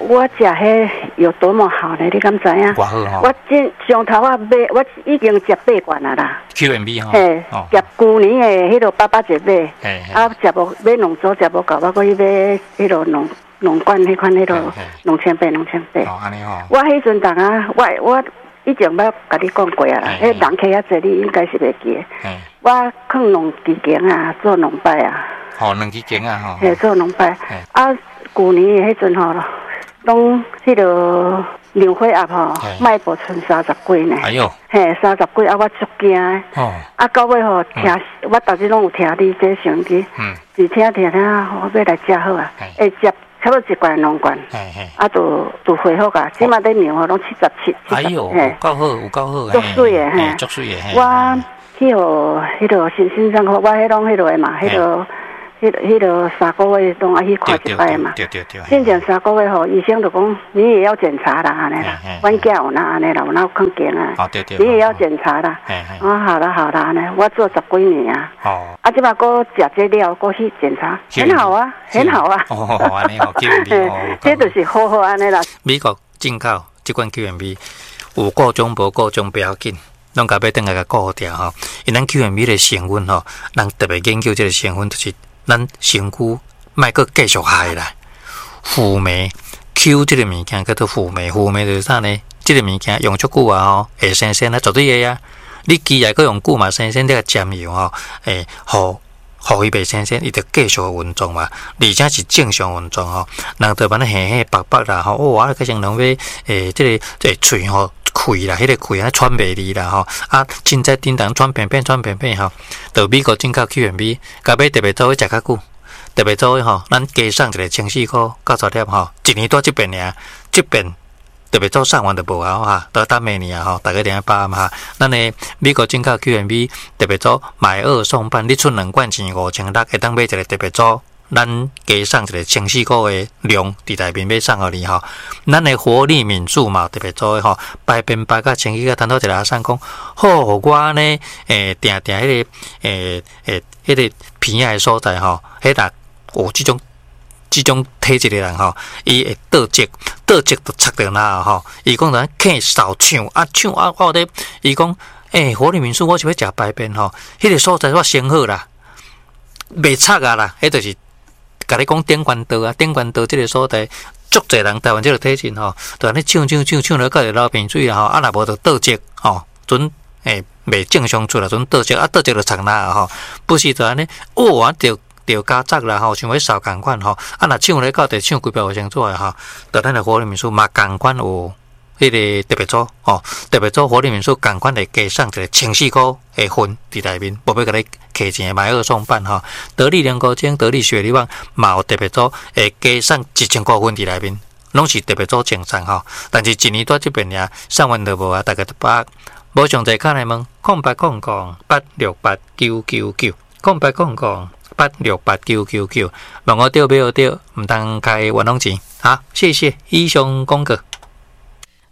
我食迄有多么好呢？你敢知影？ 偌好吼！ 我上头啊买，我已经食8罐啊啦。 QMB 吼， 嘿，食旧年的迄落800一买，啊，食无买两组食无够，我可以买迄落两罐迄款迄落2800。 哦，安尼吼。 我迄阵当啊，我以前捌甲你讲过啊啦，迄人客遐济，你应该是袂记。我放2支间啊，做2摆啊。 哦，2支间啊，吼。 嘿，做2摆。啊，旧年的迄阵吼，拢迄落两火鸭吼，卖无剩30几呢。 哎哟。 嘿，30几啊，我足惊的。哦。啊，到尾吼，听我逐日拢有听你这相机。是听，我要来食好啊。会食。差不多1罐2罐，啊，都恢复啊！即马在庙吼，拢77。 哎呦，有够好，有够好， 足水的嘿， 足水的。 我去互迄落新生活，我迄拢迄落的嘛，迄落3个月拢爱去看一摆嘛。 对。 之前3个月吼，医生就讲你也要检查啦，安尼啦。阮囝有哪安尼啦，有哪有看见啊？ 对。 你也要检查啦。好啦，安尼，我做10几年啊。哦。啊，即马搁食这料，搁去检查，很好啊，很好啊。 哦，安尼哦 ，QMB 哦。 这就是好安尼啦。 美国进口这款 QMB 有各种无各种不要紧。拢甲要等下甲顾掉吼，因咱 QMB 的成分吼，人特别研究这个成分，就是咱身躯莫阁继续害啦。辅酶 Q 这个物件叫做辅酶，辅酶就是啥呢？这个物件用足久啊吼，会生啊，绝对会啊。你机械阁用久嘛，生你个沾油吼，互伊袂生，伊就继续运作嘛，而且是正常运作吼。人特别咧黑白白啦吼，我可能人要这个喙吼。开啦，迄个开啊喘袂离啦吼，啊，凊彩叮当喘便吼，到美国进口 QMB， 甲要特别做伙食较久，特别做伙吼，咱加送一个14000块到10粒吼，1年多一遍尔，这遍特别做送完就无啊哈，到等明年吼，大家点把嘛，咱的美国进口 QMB 特别做买2送半，你出2罐钱5600，会当买一个特别做。咱加送一个14000块的量伫内面要送互你吼，咱的活力敏素嘛特别做的吼，排便排甲清气甲谈到一个阿三讲，好，我呢定迄个迄个鼻癌所在吼，迄个有即种体质的人吼，伊会倒积就插着那吼，伊讲咱咳嗽抢啊，我咧伊讲活力敏素我是要食排便吼，迄个所在我先好啦，袂插啊啦，迄就是。甲你讲顶关道啊，顶关道这个所在，足侪人台湾这个体质吼，就安尼抢了，到流鼻水啦吼，啊若无就倒积吼，准袂正常出来，准倒积啊，倒积就插哪吼，不是就安尼，啊着加杂啦吼，像要扫共款吼，啊若抢咧到底抢几标卫生纸诶吼，就咱的活力民宿嘛共款有。迄个特别组吼，特别组活力民宿共款会加送一个14000块的分伫内面，无要甲你客钱买2送半吼。得力凉糕精、得力雪梨网嘛有特别组会加送1000块分伫内面，拢是特别组正送吼。但是一年多这边呀，送完就无啊，大家就把无详细看来问0800868999，0800868999，问我对不对？唔通开冤枉钱。好，谢谢以上讲过。